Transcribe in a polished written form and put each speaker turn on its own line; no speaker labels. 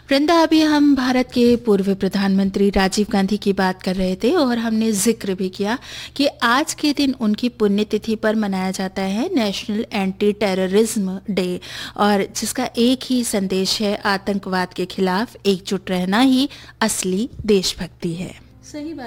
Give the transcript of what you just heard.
वृंदा, अभी हम भारत के पूर्व प्रधानमंत्री राजीव गांधी की बात कर रहे थे और हमने जिक्र भी किया कि आज के दिन उनकी पुण्यतिथि पर मनाया जाता है नेशनल एंटी टेररिज्म डे, और जिसका एक ही संदेश है, आतंकवाद के खिलाफ एकजुट रहना ही असली देशभक्ति है।
सही बात